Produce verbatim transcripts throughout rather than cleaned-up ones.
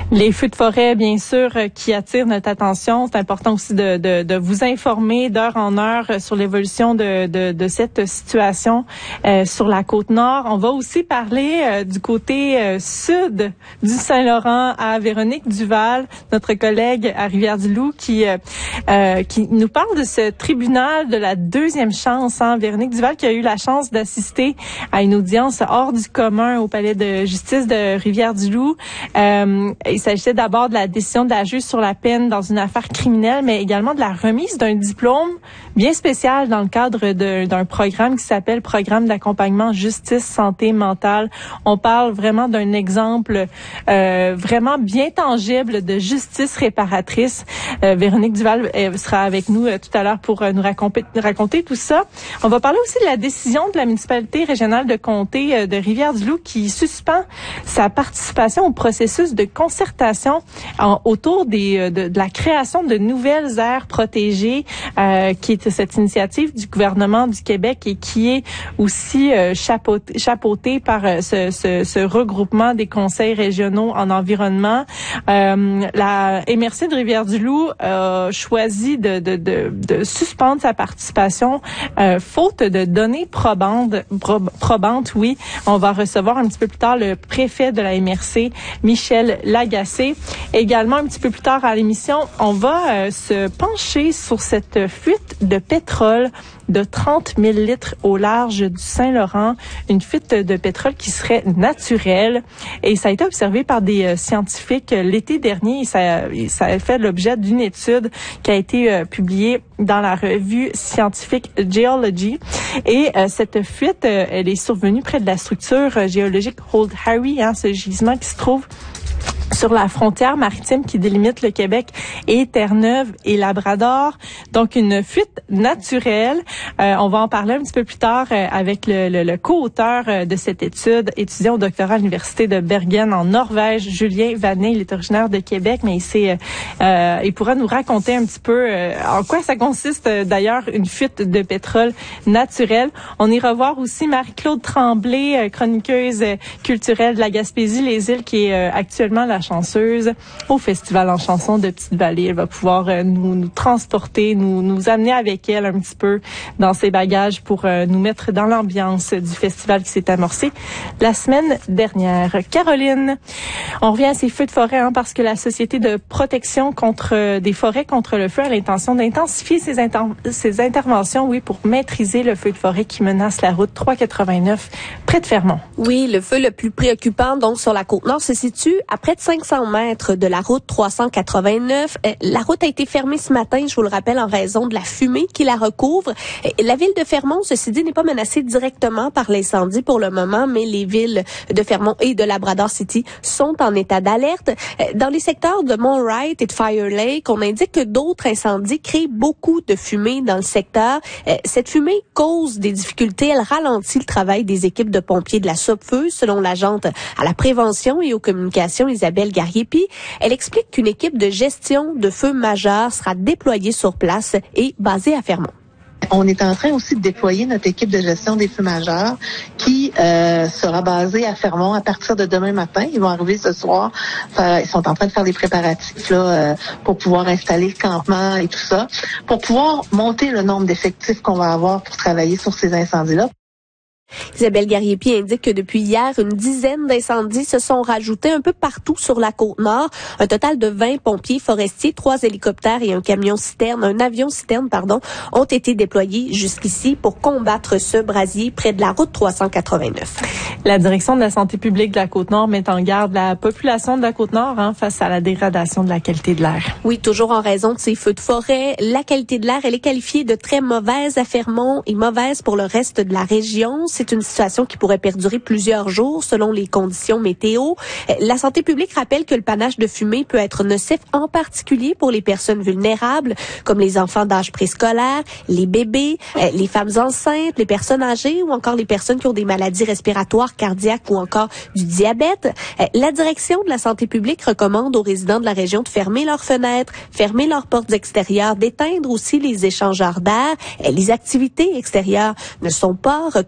Les feux de forêt, bien sûr, qui attirent notre attention. C'est important aussi de, de, de vous informer d'heure en heure sur l'évolution de, de, de cette situation euh, sur la Côte-Nord. On va aussi parler euh, du côté euh, sud du Saint-Laurent à Véronique Duval, notre collègue à Rivière-du-Loup, qui euh, euh, qui nous parle de ce tribunal de la deuxième chance. Hein. Véronique Duval qui a eu la chance d'assister à une audience hors du commun au palais de justice de Rivière-du-Loup. Euh, Il s'agissait d'abord de la décision de la juge sur la peine dans une affaire criminelle, mais également de la remise d'un diplôme bien spécial dans le cadre de, d'un programme qui s'appelle Programme d'accompagnement justice santé mentale. On parle vraiment d'un exemple euh, vraiment bien tangible de justice réparatrice. Euh, Véronique Duval euh, sera avec nous euh, tout à l'heure pour euh, nous raconter, raconter tout ça. On va parler aussi de la décision de la municipalité régionale de comté euh, de Rivière-du-Loup qui suspend sa participation au processus de concertation En, autour des, de, de la création de nouvelles aires protégées, euh, qui est cette initiative du gouvernement du Québec et qui est aussi euh, chapeautée, chapeautée par euh, ce, ce, ce regroupement des conseils régionaux en environnement. Euh, la M R C de Rivière-du-Loup a choisi de, de, de, de suspendre sa participation euh, faute de données probantes, probantes, oui. On va recevoir un petit peu plus tard le préfet de la M R C, Michel Lagacé. Également, un petit peu plus tard à l'émission, on va euh, se pencher sur cette fuite de pétrole de trente mille litres au large du Saint-Laurent, une fuite de pétrole qui serait naturelle. Et ça a été observé par des euh, scientifiques l'été dernier. Et ça, ça a fait l'objet d'une étude qui a été euh, publiée dans la revue scientifique Geology. Et euh, cette fuite, euh, elle est survenue près de la structure euh, géologique Old Harry, hein, ce gisement qui se trouve sur la frontière maritime qui délimite le Québec et Terre-Neuve et Labrador. Donc, une fuite naturelle. Euh, on va en parler un petit peu plus tard euh, avec le, le, le co-auteur euh, de cette étude, étudiant au doctorat à l'Université de Bergen en Norvège, Julien Vanet. Il est originaire de Québec, mais il, sait, euh, il pourra nous raconter un petit peu euh, en quoi ça consiste, euh, d'ailleurs, une fuite de pétrole naturelle. On ira voir aussi Marie-Claude Tremblay, euh, chroniqueuse euh, culturelle de la Gaspésie, les îles, qui est euh, actuellement la chanceuse au Festival en chanson de Petite-Vallée. Elle va pouvoir euh, nous, nous transporter, nous, nous amener avec elle un petit peu dans ses bagages pour euh, nous mettre dans l'ambiance du festival qui s'est amorcé la semaine dernière. Caroline, on revient à ces feux de forêt hein, parce que la Société de protection contre euh, des forêts contre le feu a l'intention d'intensifier ses, inter- ses interventions oui, pour maîtriser le feu de forêt qui menace la route trois cent quatre-vingt-neuf près de Fermont. Oui, le feu le plus préoccupant donc sur la Côte-Nord se situe à près de cinq cents mètres de la route trois cent quatre-vingt-neuf. La route a été fermée ce matin, je vous le rappelle, en raison de la fumée qui la recouvre. La ville de Fermont, ceci dit, n'est pas menacée directement par l'incendie pour le moment, mais les villes de Fermont et de Labrador City sont en état d'alerte. Dans les secteurs de Mont Wright et de Fire Lake, on indique que d'autres incendies créent beaucoup de fumée dans le secteur. Cette fumée cause des difficultés, elle ralentit le travail des équipes de pompiers de la Sopfeu, selon l'agente à la prévention et aux communications, Isabelle Gariepi. Elle explique qu'une équipe de gestion de feux majeurs sera déployée sur place et basée à Fermont. On est en train aussi de déployer notre équipe de gestion des feux majeurs qui euh, sera basée à Fermont à partir de demain matin. Ils vont arriver ce soir. Euh, ils sont en train de faire des préparatifs là euh, pour pouvoir installer le campement et tout ça, pour pouvoir monter le nombre d'effectifs qu'on va avoir pour travailler sur ces incendies-là. Isabelle Gariepi indique que depuis hier, une dizaine d'incendies se sont rajoutés un peu partout sur la Côte-Nord. Un total de vingt pompiers forestiers, trois hélicoptères et un camion-citerne, un avion-citerne, pardon, ont été déployés jusqu'ici pour combattre ce brasier près de la route trois cent quatre-vingt-neuf. La Direction de la santé publique de la Côte-Nord met en garde la population de la Côte-Nord hein, face à la dégradation de la qualité de l'air. Oui, toujours en raison de ces feux de forêt. La qualité de l'air, elle est qualifiée de très mauvaise à Fermont et mauvaise pour le reste de la région. C'est une situation qui pourrait perdurer plusieurs jours selon les conditions météo. La santé publique rappelle que le panache de fumée peut être nocif, en particulier pour les personnes vulnérables, comme les enfants d'âge préscolaire, les bébés, les femmes enceintes, les personnes âgées ou encore les personnes qui ont des maladies respiratoires, cardiaques ou encore du diabète. La direction de la santé publique recommande aux résidents de la région de fermer leurs fenêtres, fermer leurs portes extérieures, d'éteindre aussi les échangeurs d'air. Les activités extérieures ne sont pas recommandées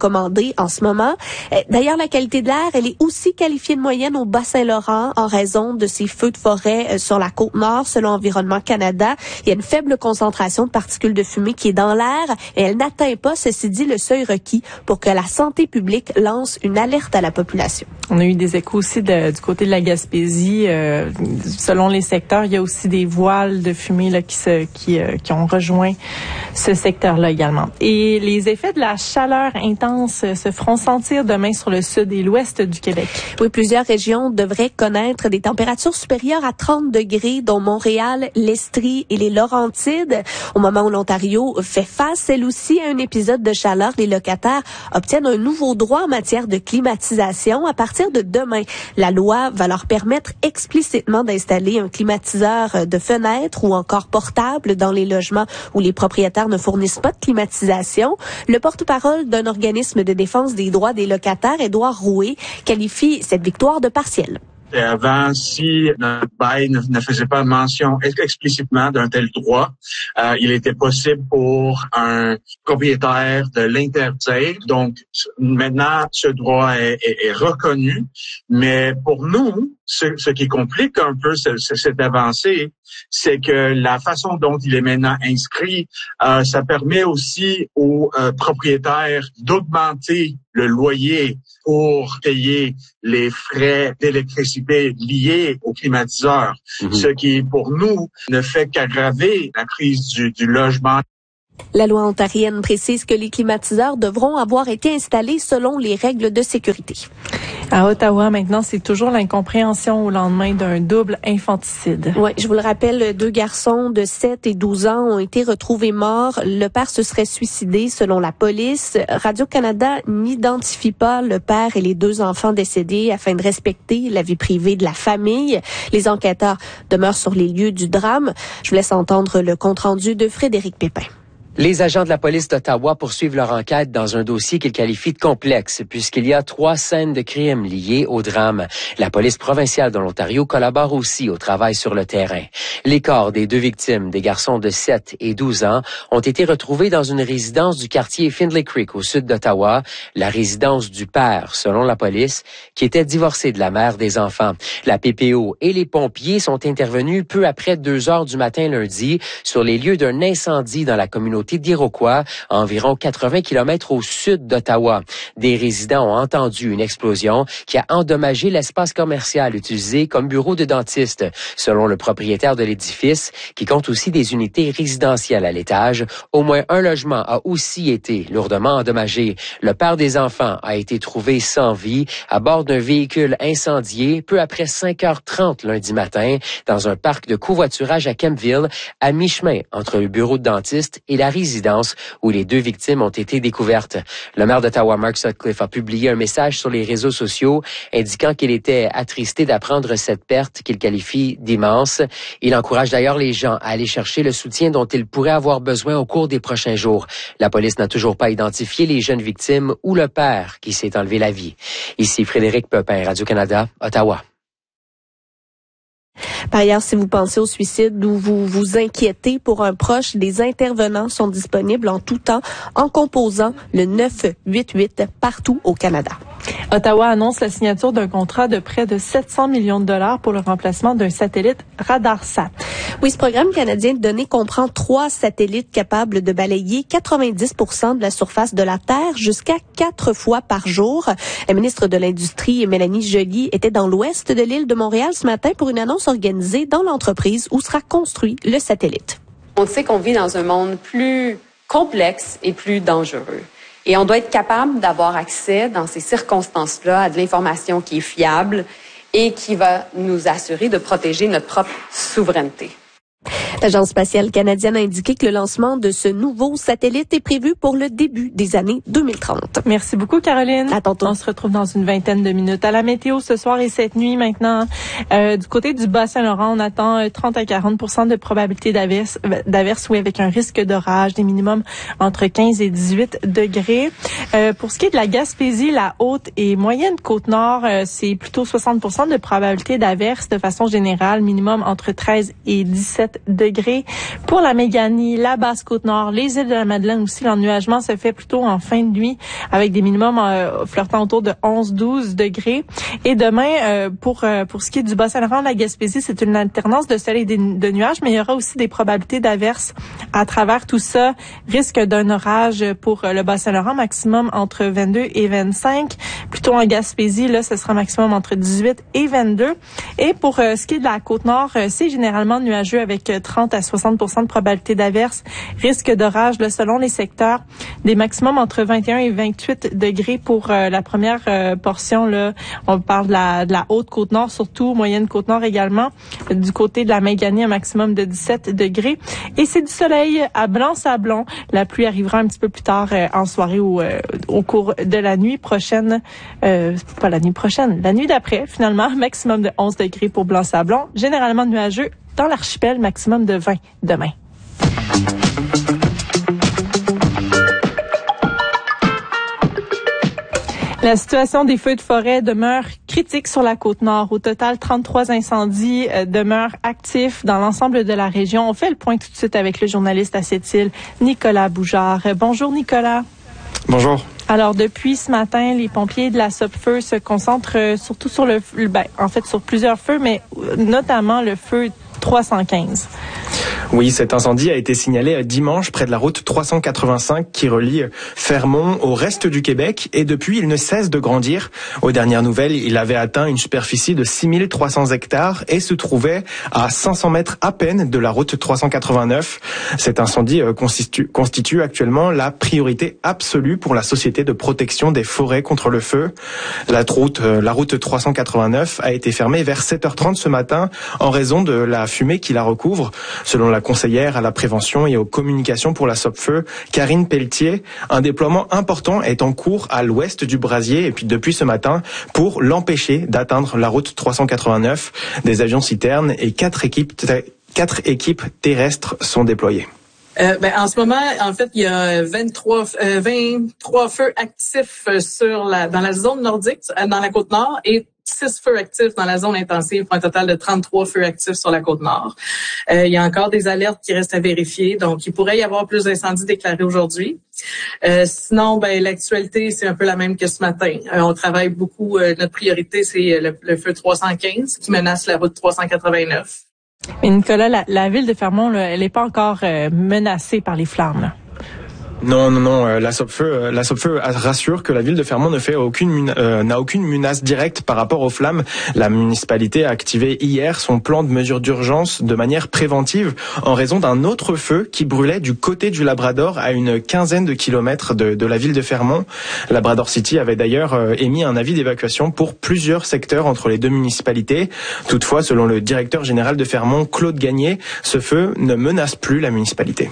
inondées en ce moment. D'ailleurs, la qualité de l'air, elle est aussi qualifiée de moyenne au Bas-Saint-Laurent en raison de ces feux de forêt sur la Côte-Nord, selon Environnement Canada. Il y a une faible concentration de particules de fumée qui est dans l'air et elle n'atteint pas, ceci dit, le seuil requis pour que la santé publique lance une alerte à la population. On a eu des échos aussi de, du côté de la Gaspésie. Euh, selon les secteurs, il y a aussi des voiles de fumée là, qui, se, qui, euh, qui ont rejoint ce secteur-là également. Et les effets de la chaleur intense se feront sentir demain sur le sud et l'ouest du Québec. Oui, plusieurs régions devraient connaître des températures supérieures à trente degrés, dont Montréal, l'Estrie et les Laurentides. Au moment où l'Ontario fait face, elle aussi, à un épisode de chaleur, les locataires obtiennent un nouveau droit en matière de climatisation. À partir de demain, la loi va leur permettre explicitement d'installer un climatiseur de fenêtre ou encore portable dans les logements où les propriétaires ne fournissent pas de climatisation. Le porte-parole d'un organisme de défense des droits des locataires, Édouard Rouet, qualifie cette victoire de partielle. Et avant, si notre bail ne, ne faisait pas mention explicitement d'un tel droit, euh, il était possible pour un propriétaire de l'interdire. Donc, maintenant, ce droit est, est, est reconnu. Mais pour nous, ce, ce qui complique un peu ce, ce, cette avancée, c'est que la façon dont il est maintenant inscrit, euh, ça permet aussi aux euh, propriétaires d'augmenter le loyer pour payer les frais d'électricité liés au climatiseur, mmh. ce qui, pour nous, ne fait qu'aggraver la crise du, du logement. La loi ontarienne précise que les climatiseurs devront avoir été installés selon les règles de sécurité. À Ottawa, maintenant, c'est toujours l'incompréhension au lendemain d'un double infanticide. Oui, je vous le rappelle, deux garçons de sept et douze ans ont été retrouvés morts. Le père se serait suicidé, selon la police. Radio-Canada n'identifie pas le père et les deux enfants décédés afin de respecter la vie privée de la famille. Les enquêteurs demeurent sur les lieux du drame. Je vous laisse entendre le compte-rendu de Frédéric Pépin. Les agents de la police d'Ottawa poursuivent leur enquête dans un dossier qu'ils qualifient de complexe puisqu'il y a trois scènes de crimes liées au drame. La police provinciale de l'Ontario collabore aussi au travail sur le terrain. Les corps des deux victimes, des garçons de sept et douze ans, ont été retrouvés dans une résidence du quartier Findlay Creek au sud d'Ottawa, la résidence du père, selon la police, qui était divorcé de la mère des enfants. La P P O et les pompiers sont intervenus peu après deux heures du matin lundi sur les lieux d'un incendie dans la communauté d'Iroquois, à environ quatre-vingts kilomètres au sud d'Ottawa. Des résidents ont entendu une explosion qui a endommagé l'espace commercial utilisé comme bureau de dentiste. Selon le propriétaire de l'édifice, qui compte aussi des unités résidentielles à l'étage, au moins un logement a aussi été lourdement endommagé. Le père des enfants a été trouvé sans vie à bord d'un véhicule incendié peu après cinq heures trente lundi matin dans un parc de covoiturage à Kempville, à mi-chemin entre le bureau de dentiste et la résidence où les deux victimes ont été découvertes. Le maire d'Ottawa, Mark Sutcliffe, a publié un message sur les réseaux sociaux indiquant qu'il était attristé d'apprendre cette perte qu'il qualifie d'immense. Il encourage d'ailleurs les gens à aller chercher le soutien dont ils pourraient avoir besoin au cours des prochains jours. La police n'a toujours pas identifié les jeunes victimes ou le père qui s'est enlevé la vie. Ici Frédéric Pepin, Radio-Canada, Ottawa. Par ailleurs, si vous pensez au suicide ou vous vous inquiétez pour un proche, des intervenants sont disponibles en tout temps en composant le neuf huit huit partout au Canada. Ottawa annonce la signature d'un contrat de près de sept cents millions de dollars pour le remplacement d'un satellite Radarsat. Oui, ce programme canadien de données comprend trois satellites capables de balayer quatre-vingt-dix pour cent de la surface de la Terre jusqu'à quatre fois par jour. La ministre de l'Industrie, Mélanie Joly, était dans l'ouest de l'île de Montréal ce matin pour une annonce organisée dans l'entreprise où sera construit le satellite. On sait qu'on vit dans un monde plus complexe et plus dangereux. Et on doit être capable d'avoir accès dans ces circonstances-là à de l'information qui est fiable et qui va nous assurer de protéger notre propre souveraineté. L'Agence spatiale canadienne a indiqué que le lancement de ce nouveau satellite est prévu pour le début des années deux mille trente. Merci beaucoup, Caroline. À tantôt. On se retrouve dans une vingtaine de minutes. À la météo ce soir et cette nuit maintenant. Euh, du côté du Bas-Saint-Laurent, on attend trente à quarante pour cent de probabilité d'averse, d'averse, oui, avec un risque d'orage, des minimums entre quinze et dix-huit degrés. Euh, pour ce qui est de la Gaspésie, la haute et moyenne Côte-Nord, euh, c'est plutôt soixante pour cent de probabilité d'averse de façon générale, minimum entre treize et dix-sept degrés. degrés. Pour la Méganie, la Basse-Côte-Nord, les îles de la Madeleine aussi, l'ennuagement se fait plutôt en fin de nuit avec des minimums euh, flirtant autour de onze douze degrés. Et demain, euh, pour euh, pour ce qui est du Bas-Saint-Laurent, la Gaspésie, c'est une alternance de soleil et de nuages, mais il y aura aussi des probabilités d'averses à travers tout ça. Risque d'un orage pour le Bas-Saint-Laurent, maximum entre vingt-deux et vingt-cinq. Plutôt en Gaspésie, là, ce sera maximum entre dix-huit et vingt-deux. Et pour euh, ce qui est de la Côte-Nord, euh, c'est généralement nuageux avec trente à soixante pour cent de probabilité d'averse. Risque d'orage, là, selon les secteurs, des maximums entre vingt et un et vingt-huit degrés pour euh, la première euh, portion. Là, on parle de la, de la haute Côte-Nord, surtout moyenne Côte-Nord également. Du côté de la Méganie, un maximum de dix-sept degrés. Et c'est du soleil à Blanc-Sablon. La pluie arrivera un petit peu plus tard euh, en soirée ou euh, au cours de la nuit prochaine. Euh, pas la nuit prochaine, la nuit d'après, finalement, maximum de onze degrés pour Blanc-Sablon. Généralement nuageux dans l'archipel, maximum de vingt demain. La situation des feux de forêt demeure critique sur la Côte-Nord. Au total, trente-trois incendies euh, demeurent actifs dans l'ensemble de la région. On fait le point tout de suite avec le journaliste à cette île, Nicolas Boujard. Euh, bonjour Nicolas. Bonjour. Alors, depuis ce matin, les pompiers de la Sopfeu se concentrent euh, surtout sur le, ben, en fait, sur plusieurs feux, mais notamment le feu trois cent quinze. Oui, cet incendie a été signalé dimanche près de la route trois cent quatre-vingt-cinq qui relie Fermont au reste du Québec et depuis, il ne cesse de grandir. Aux dernières nouvelles, il avait atteint une superficie de six mille trois cents hectares et se trouvait à cinq cents mètres à peine de la route trois cent quatre-vingt-neuf. Cet incendie constitue, constitue actuellement la priorité absolue pour la Société de protection des forêts contre le feu. La route, la route trois cent quatre-vingt-neuf a été fermée vers sept heures trente ce matin en raison de la fumée qui la recouvre. Selon la conseillère à la prévention et aux communications pour la Sopfeu, Karine Pelletier, un déploiement important est en cours à l'ouest du brasier et puis depuis ce matin pour l'empêcher d'atteindre la route trois cent quatre-vingt-neuf. Des avions citernes et quatre équipes, quatre équipes terrestres sont déployées. Euh, ben, en ce moment, en fait, il y a vingt-trois, euh, vingt-trois feux actifs sur la, dans la zone nordique, dans la Côte-Nord, et six feux actifs dans la zone intensive pour un total de trente-trois feux actifs sur la Côte-Nord. Euh, il y a encore des alertes qui restent à vérifier, donc il pourrait y avoir plus d'incendies déclarés aujourd'hui. Euh, sinon, ben l'actualité, c'est un peu la même que ce matin. Euh, on travaille beaucoup, euh, notre priorité, c'est le, le feu trois cent quinze qui menace la route trois cent quatre-vingt-neuf. Mais Nicolas, la, la ville de Fermont, là, elle n'est pas encore euh, menacée par les flammes, là. Non, non, non. Euh, la Sopfeu, euh, la Sopfeu rassure que la ville de Fermont ne fait aucune, euh, n'a aucune menace directe par rapport aux flammes. La municipalité a activé hier son plan de mesures d'urgence de manière préventive en raison d'un autre feu qui brûlait du côté du Labrador à une quinzaine de kilomètres de, de la ville de Fermont. Labrador City avait d'ailleurs euh, émis un avis d'évacuation pour plusieurs secteurs entre les deux municipalités. Toutefois, selon le directeur général de Fermont, Claude Gagné, ce feu ne menace plus la municipalité.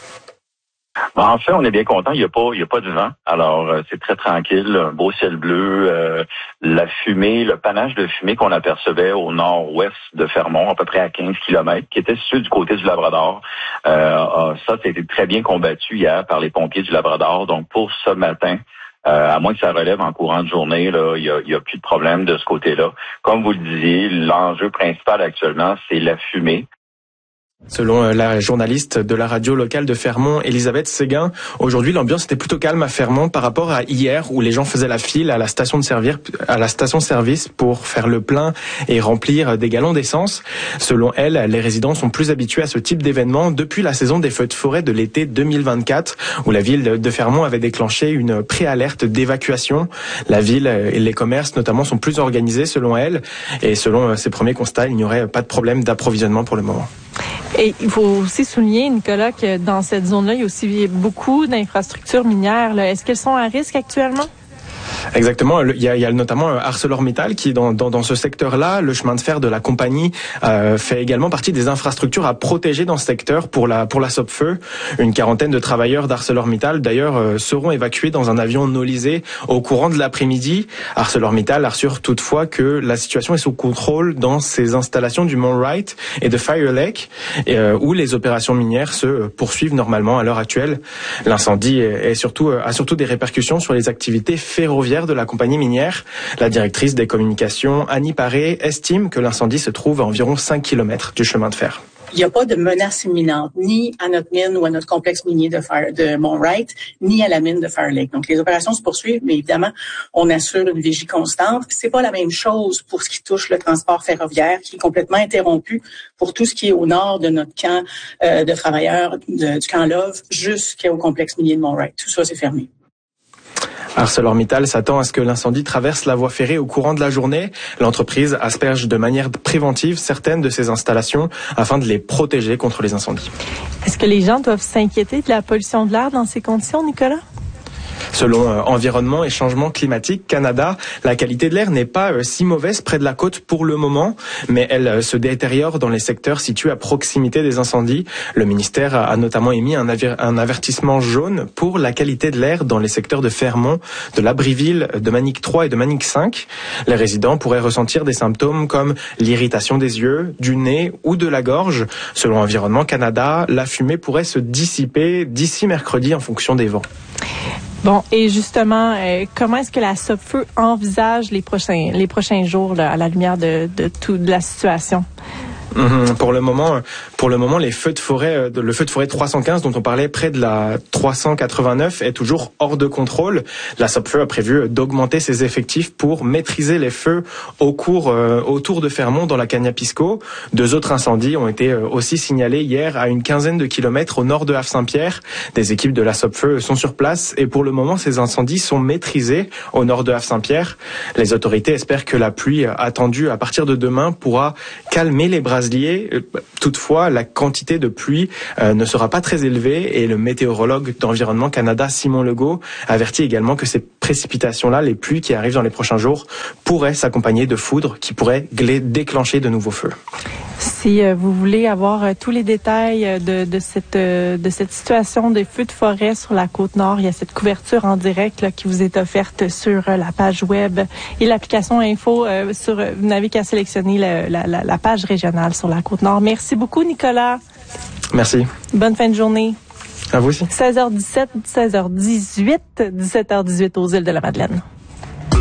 En fait, on est bien content. Il n'y a pas, il y a pas de vent. Alors, euh, c'est très tranquille. Un beau ciel bleu. Euh, la fumée, le panache de fumée qu'on apercevait au nord-ouest de Fermont, à peu près à quinze kilomètres, qui était situé du côté du Labrador. Euh, ça, ça a été très bien combattu hier par les pompiers du Labrador. Donc, pour ce matin, Euh, à moins que ça relève en courant de journée, là, il y a, il y a plus de problème de ce côté-là. Comme vous le disiez, l'enjeu principal actuellement, c'est la fumée. Selon la journaliste de la radio locale de Fermont, Elisabeth Séguin, aujourd'hui l'ambiance était plutôt calme à Fermont par rapport à hier où les gens faisaient la file à la station de servir, à la station-service pour faire le plein et remplir des gallons d'essence. Selon elle, les résidents sont plus habitués à ce type d'événement depuis la saison des feux de forêt de l'été deux mille vingt-quatre où la ville de Fermont avait déclenché une préalerte d'évacuation. La ville et les commerces notamment sont plus organisés selon elle et selon ses premiers constats, il n'y aurait pas de problème d'approvisionnement pour le moment. Et il faut aussi souligner, Nicolas, que dans cette zone-là, il y a aussi beaucoup d'infrastructures minières, là. Est-ce qu'elles sont à risque actuellement? Exactement. Il y a, il y a notamment ArcelorMittal qui est dans, dans, dans ce secteur-là. Le chemin de fer de la compagnie euh, fait également partie des infrastructures à protéger dans ce secteur pour la pour la Sopfeu. Une quarantaine de travailleurs d'ArcelorMittal, d'ailleurs, euh, seront évacués dans un avion nolisé au courant de l'après-midi. ArcelorMittal assure toutefois que la situation est sous contrôle dans ses installations du Mont Wright et de Fire Lake, et, euh, où les opérations minières se poursuivent normalement à l'heure actuelle. L'incendie est, est surtout a surtout des répercussions sur les activités ferroviaires de la compagnie minière. La directrice des communications, Annie Paré, estime que l'incendie se trouve à environ cinq kilomètres du chemin de fer. il n'y a pas de menace imminente, ni à notre mine ou à notre complexe minier de, Fire, de Mont-Wright, ni à la mine de Fire Lake. Donc, les opérations se poursuivent, mais évidemment, on assure une vigie constante. C'est pas la même chose pour ce qui touche le transport ferroviaire, qui est complètement interrompu pour tout ce qui est au nord de notre camp euh, de travailleurs de, du camp Love jusqu'au complexe minier de Mont-Wright. Tout ça, c'est fermé. ArcelorMittal s'attend à ce que l'incendie traverse la voie ferrée au courant de la journée. L'entreprise asperge de manière préventive certaines de ses installations afin de les protéger contre les incendies. Est-ce que les gens doivent s'inquiéter de la pollution de l'air dans ces conditions, Nicolas? Selon euh, Environnement et Changement Climatique Canada, la qualité de l'air n'est pas euh, si mauvaise près de la côte pour le moment, mais elle euh, se détériore dans les secteurs situés à proximité des incendies. Le ministère a, a notamment émis un, aver, un avertissement jaune pour la qualité de l'air dans les secteurs de Fermont, de Labriville, de Manic trois et de Manic cinq. Les résidents pourraient ressentir des symptômes comme l'irritation des yeux, du nez ou de la gorge. Selon Environnement Canada, la fumée pourrait se dissiper d'ici mercredi en fonction des vents. Bon, et justement, euh, comment est-ce que la Sopfeu envisage les prochains les prochains jours là, à la lumière de, de tout de la situation? Mmh, pour le moment, pour le moment, les feux de forêt, le feu de forêt trois cent quinze dont on parlait près de la trois cent quatre-vingt-neuf est toujours hors de contrôle. La Sopfeu a prévu d'augmenter ses effectifs pour maîtriser les feux au cours, euh, autour de Fermont dans la Cagnapisco. Deux autres incendies ont été aussi signalés hier à une quinzaine de kilomètres au nord de Havre-Saint-Pierre. Des équipes de la Sopfeu sont sur place et pour le moment, ces incendies sont maîtrisés au nord de Havre-Saint-Pierre. Les autorités espèrent que la pluie attendue à partir de demain pourra calmer les brasiers. Toutefois, la quantité de pluie euh, ne sera pas très élevée et le météorologue d'Environnement Canada, Simon Legault, avertit également que ces précipitations-là, les pluies qui arrivent dans les prochains jours, pourraient s'accompagner de foudres qui pourraient déclencher de nouveaux feux. Si euh, vous voulez avoir euh, tous les détails de, de cette euh, de cette situation des feux de forêt sur la Côte-Nord, il y a cette couverture en direct là, qui vous est offerte sur euh, la page web et l'application Info. Euh, sur, euh, vous n'avez qu'à sélectionner la, la, la, la page régionale sur la Côte-Nord. Merci beaucoup, Nicolas. Merci. Bonne fin de journée. À vous aussi. seize heures dix-sept, seize heures dix-huit, dix-sept heures dix-huit aux îles de la Madeleine.